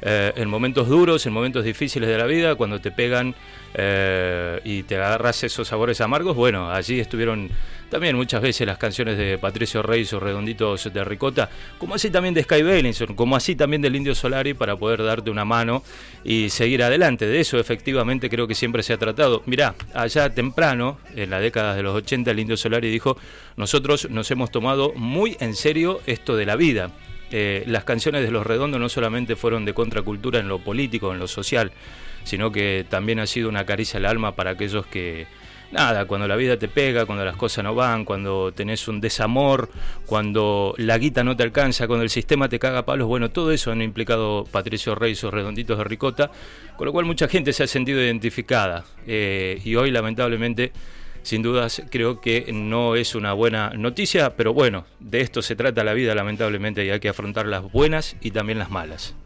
en momentos duros, en momentos difíciles de la vida, cuando te pegan y te agarras esos sabores amargos. Bueno, allí estuvieron también muchas veces las canciones de Patricio Rey, sus Redonditos de Ricota, como así también de Sky Bailinson, como así también del Indio Solari, para poder darte una mano y seguir adelante. De eso efectivamente creo que siempre se ha tratado. Mirá, allá temprano, en la década de los 80, el Indio Solari dijo: nosotros nos hemos tomado muy en serio esto de la vida. Las canciones de Los Redondos no solamente fueron de contracultura en lo político, en lo social, sino que también ha sido una caricia al alma para aquellos que, nada, cuando la vida te pega, cuando las cosas no van, cuando tenés un desamor, cuando la guita no te alcanza, cuando el sistema te caga a palos, bueno, todo eso han implicado Patricio Rey y sus Redonditos de Ricota, con lo cual mucha gente se ha sentido identificada, y hoy lamentablemente, sin dudas, creo que no es una buena noticia, pero bueno, de esto se trata la vida lamentablemente, y hay que afrontar las buenas y también las malas.